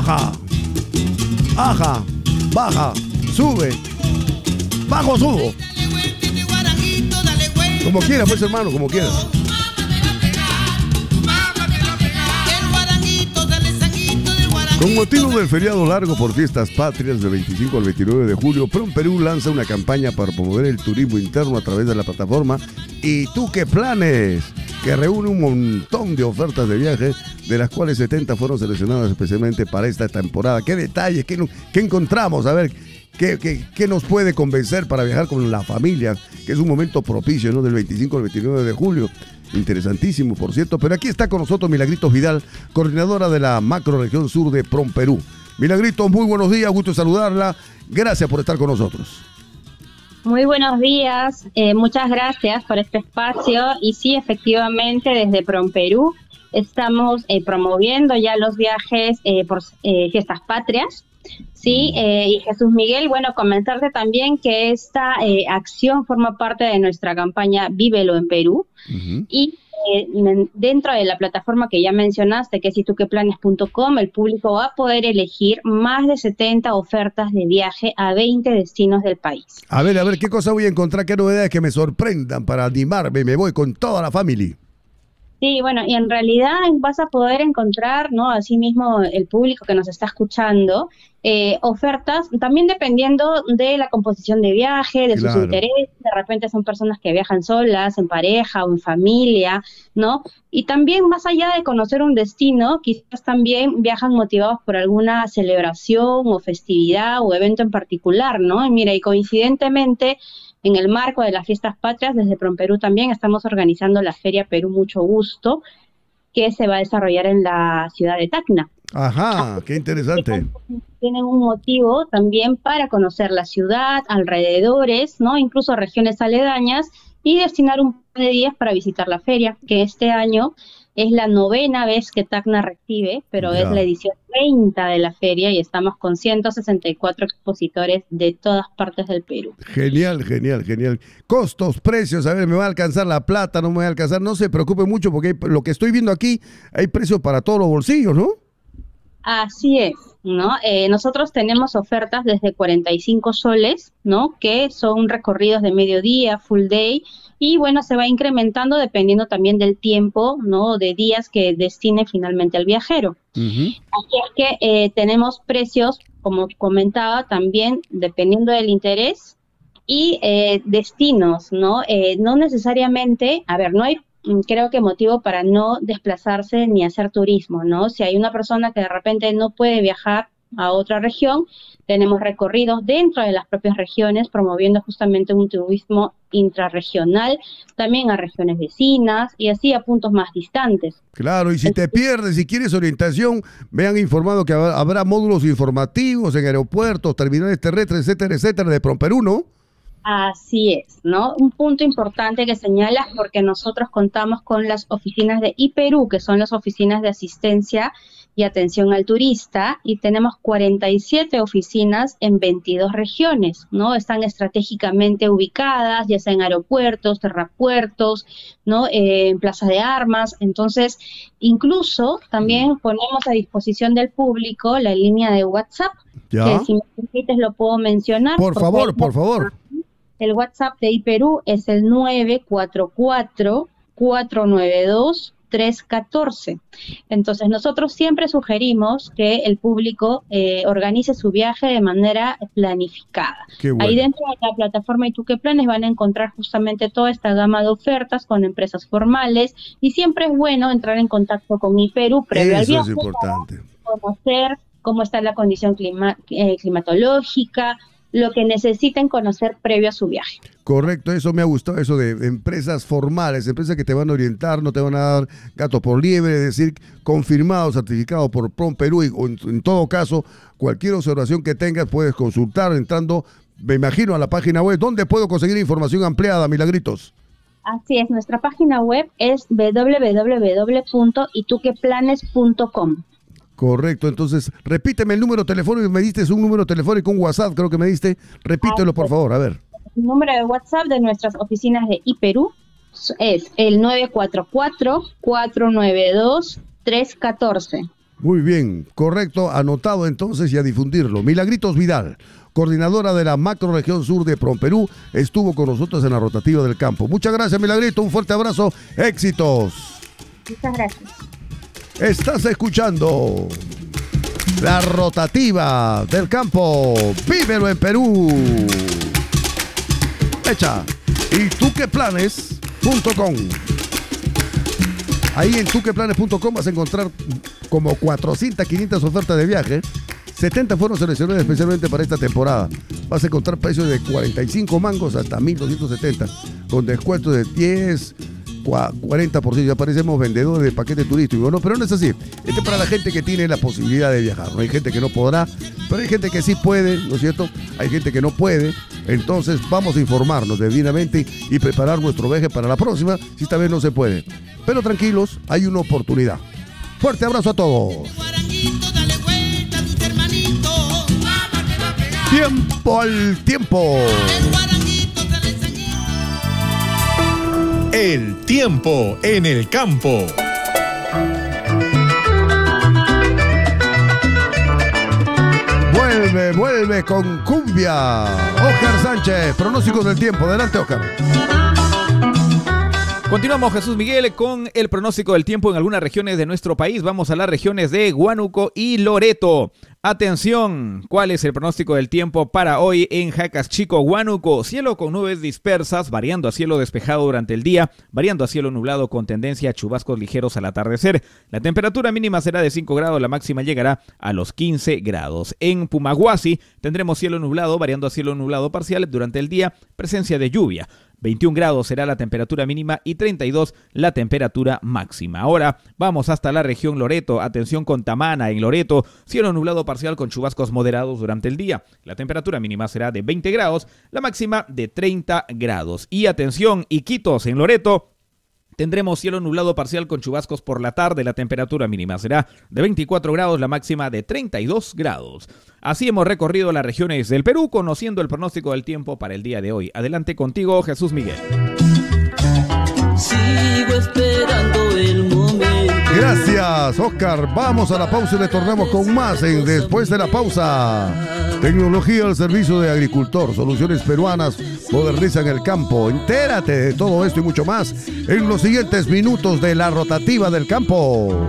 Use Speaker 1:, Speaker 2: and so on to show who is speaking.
Speaker 1: baja, baja, baja, sube, bajo, subo. Como quiera, pues, hermano, como quiera. Con motivo del feriado largo por fiestas patrias del 25 al 29 de julio, PROMPERÚ lanza una campaña para promover el turismo interno a través de la plataforma ¿Y tú qué planes?, que reúne un montón de ofertas de viaje, de las cuales 70 fueron seleccionadas especialmente para esta temporada. ¿Qué detalles? ¿Qué encontramos? A ver, ¿qué nos puede convencer para viajar con la familia? Que es un momento propicio, ¿no? Del 25 al 29 de julio. Interesantísimo, por cierto. Pero aquí está con nosotros Milagritos Vidal, coordinadora de la macroregión sur de PROMPERÚ. Milagritos, muy buenos días, gusto saludarla. Gracias por estar con nosotros.
Speaker 2: Muy buenos días, muchas gracias por este espacio. Y sí, efectivamente, desde PROMPERÚ estamos promoviendo ya los viajes por fiestas patrias. Sí, y Jesús Miguel, bueno, comentarte también que esta acción forma parte de nuestra campaña Vívelo en Perú. Y dentro de la plataforma que ya mencionaste, que es ituqueplanes.com, el público va a poder elegir más de 70 ofertas de viaje a 20 destinos del país.
Speaker 1: A ver, ¿qué cosa voy a encontrar? ¿Qué novedades que me sorprendan para animarme? Me voy con toda la familia.
Speaker 2: Sí, bueno, y en realidad vas a poder encontrar, ¿no?, así mismo el público que nos está escuchando, ofertas, también dependiendo de la composición de viaje, de sus intereses. De repente son personas que viajan solas, en pareja o en familia, ¿no? Y también más allá de conocer un destino, quizás también viajan motivados por alguna celebración o festividad o evento en particular, ¿no? Y mira, y coincidentemente, en el marco de las fiestas patrias, desde PROMPERÚ también estamos organizando la Feria Perú Mucho Gusto, que se va a desarrollar en la ciudad de Tacna.
Speaker 1: Ajá, qué interesante.
Speaker 2: Tienen un motivo también para conocer la ciudad, alrededores, ¿no?, incluso regiones aledañas, y destinar un par de días para visitar la feria, que este año es la 9ª vez que Tacna recibe, pero es la edición 30 de la feria y estamos con 164 expositores de todas partes del Perú.
Speaker 1: Genial, genial, genial. Costos, precios, a ver, ¿me va a alcanzar la plata? ¿No me va a alcanzar? No se preocupe mucho porque lo que estoy viendo aquí, hay precios para todos los bolsillos, ¿no?
Speaker 2: Así es, ¿no? Nosotros tenemos ofertas desde 45 soles, ¿no?, que son recorridos de mediodía, full day, y bueno, se va incrementando dependiendo también del tiempo, ¿no?, de días que destine finalmente el viajero. Así es que tenemos precios, como comentaba, también dependiendo del interés y destinos, ¿no? No necesariamente, a ver, no hay, creo que motivo para no desplazarse ni hacer turismo, ¿no? Si hay una persona que de repente no puede viajar a otra región, tenemos recorridos dentro de las propias regiones promoviendo justamente un turismo intrarregional, también a regiones vecinas y así a puntos más distantes.
Speaker 1: Claro, y si te pierdes, si quieres orientación, me han informado que habrá módulos informativos en aeropuertos, terminales terrestres, etcétera, de PROMPERÚ, ¿no?
Speaker 2: Así es, ¿no? Un punto importante que señalas, porque nosotros contamos con las oficinas de iPerú, que son las oficinas de asistencia y atención al turista, y tenemos 47 oficinas en 22 regiones, ¿no? Están estratégicamente ubicadas, ya sea en aeropuertos, terrapuertos, ¿no?, en plazas de armas. Entonces, incluso también ponemos a disposición del público la línea de WhatsApp, que si me permites lo puedo mencionar.
Speaker 1: Por favor, por favor.
Speaker 2: El WhatsApp de iPerú es el 944-492-314. Entonces, nosotros siempre sugerimos que el público organice su viaje de manera planificada. Bueno. Ahí dentro de la plataforma ituqueplanes van a encontrar justamente toda esta gama de ofertas con empresas formales, y siempre es bueno entrar en contacto con iPerú previo al viaje.
Speaker 1: Eso es importante.
Speaker 2: Para conocer cómo está la condición climatológica, lo que necesiten conocer previo a su viaje.
Speaker 1: Correcto, eso me ha gustado, eso de empresas formales, empresas que te van a orientar, no te van a dar gato por liebre, es decir, confirmado, certificado por PROMPERÚ, o en todo caso, cualquier observación que tengas puedes consultar entrando, me imagino, a la página web. ¿Dónde puedo conseguir información ampliada, Milagritos?
Speaker 2: Así es, nuestra página web es www.ituqueplanes.com.
Speaker 1: Correcto, entonces repíteme el número telefónico, me diste un número telefónico, un WhatsApp, creo que me diste, repítelo por favor, a ver.
Speaker 2: El número de WhatsApp de nuestras oficinas de iPerú es el 944-492-314.
Speaker 1: Muy bien, correcto, anotado entonces y a difundirlo. Milagritos Vidal, coordinadora de la macroregión sur de PROMPERÚ, estuvo con nosotros en la rotativa del campo. Muchas gracias, Milagrito, un fuerte abrazo, éxitos.
Speaker 2: Muchas gracias.
Speaker 1: Estás escuchando la rotativa del campo. Vívelo en Perú. Hecha. Y tuqueplanes.com. Ahí en tuqueplanes.com vas a encontrar como 400, 500 ofertas de viaje. 70 fueron seleccionadas especialmente para esta temporada. Vas a encontrar precios de 45 mangos hasta 1.270, con descuentos de 10, 40%. Ya parecemos vendedores de paquete turístico, ¿no? Pero no es así. Este es para la gente que tiene la posibilidad de viajar, ¿no? Hay gente que no podrá, pero hay gente que sí puede, ¿no es cierto? Hay gente que no puede. Entonces vamos a informarnos debidamente y preparar nuestro viaje para la próxima, si esta vez no se puede. Pero tranquilos, hay una oportunidad. Fuerte abrazo a todos. Tiempo al tiempo.
Speaker 3: El tiempo en el campo.
Speaker 1: Vuelve con cumbia. Oscar Sánchez, pronóstico del tiempo. Adelante, Oscar.
Speaker 4: Continuamos, Jesús Miguel, con el pronóstico del tiempo en algunas regiones de nuestro país. Vamos a las regiones de Huánuco y Loreto. Atención, ¿cuál es el pronóstico del tiempo para hoy en Jacas Chico, Huánuco? Cielo con nubes dispersas, variando a cielo despejado durante el día, variando a cielo nublado con tendencia a chubascos ligeros al atardecer. La temperatura mínima será de 5 grados, la máxima llegará a los 15 grados. En Pumahuasi tendremos cielo nublado, variando a cielo nublado parcial durante el día, presencia de lluvia. 21 grados será la temperatura mínima y 32 la temperatura máxima. Ahora vamos hasta la región Loreto. Atención con Tamana en Loreto. Cielo nublado parcial con chubascos moderados durante el día. La temperatura mínima será de 20 grados, la máxima de 30 grados. Y atención, Iquitos en Loreto. Tendremos cielo nublado parcial con chubascos por la tarde. La temperatura mínima será de 24 grados, la máxima de 32 grados. Así hemos recorrido las regiones del Perú, conociendo el pronóstico del tiempo para el día de hoy. Adelante contigo, Jesús Miguel.
Speaker 5: Sigo esperando el momento.
Speaker 1: Gracias, Oscar. Vamos a la pausa y retornamos con más en Después de la Pausa. Tecnología al servicio de agricultor. Soluciones peruanas modernizan el campo. Entérate de todo esto y mucho más en los siguientes minutos de la rotativa del campo.